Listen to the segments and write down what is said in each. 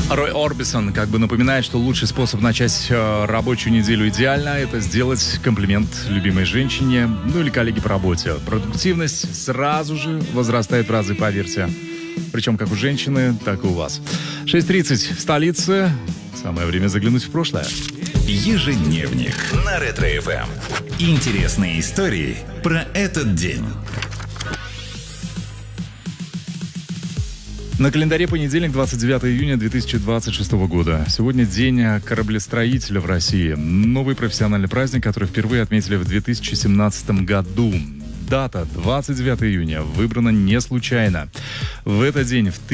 Рой Орбисон как бы напоминает, что лучший способ начать рабочую неделю идеально — это сделать комплимент любимой женщине, ну или коллеге по работе. Продуктивность сразу же возрастает в разы, поверьте. Причем как у женщины, так и у вас. 6:30 в столице. Самое время заглянуть в прошлое. Ежедневник на Ретро-ФМ. Интересные истории про этот день. На календаре понедельник, 29 июня 2026 года. Сегодня день кораблестроителя в России. Новый профессиональный праздник, который впервые отметили в 2017 году. Дата 29 июня выбрана не случайно. В этот день, в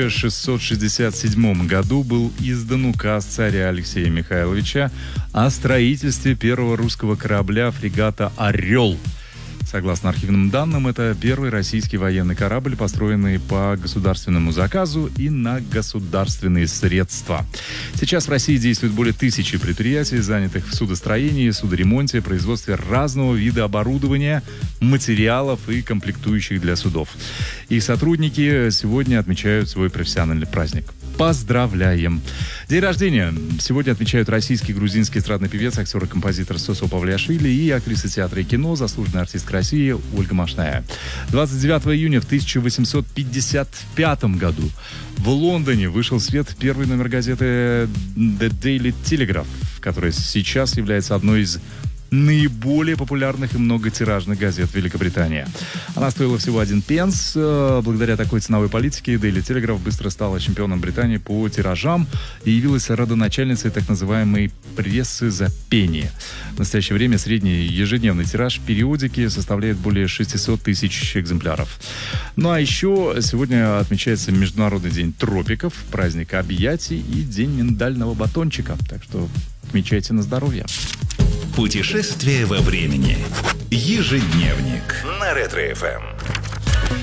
1667 году, был издан указ царя Алексея Михайловича о строительстве первого русского корабля фрегата «Орел». Согласно архивным данным, это первый российский военный корабль, построенный по государственному заказу и на государственные средства. Сейчас в России действует более 1000 предприятий, занятых в судостроении, судоремонте, производстве разного вида оборудования, материалов и комплектующих для судов. Их сотрудники сегодня отмечают свой профессиональный праздник. Поздравляем! День рождения сегодня отмечают российский грузинский эстрадный певец, актер и композитор Сосо Павлиашвили и актриса театра и кино, заслуженная артистка России Ольга Машная. 29 июня в 1855 году в Лондоне вышел в свет первый номер газеты The Daily Telegraph, которая сейчас является одной из наиболее популярных и многотиражных газет Великобритании. Она стоила всего 1 пенс. Благодаря такой ценовой политике Daily Telegraph быстро стала чемпионом Британии по тиражам и явилась родоначальницей так называемой прессы за пенни. В настоящее время средний ежедневный тираж периодики составляет более 600 тысяч экземпляров. Ну а еще сегодня отмечается Международный день тропиков, праздник объятий и день миндального батончика. Так что отмечайте на здоровье. Путешествие во времени. Ежедневник на Ретро-ФМ.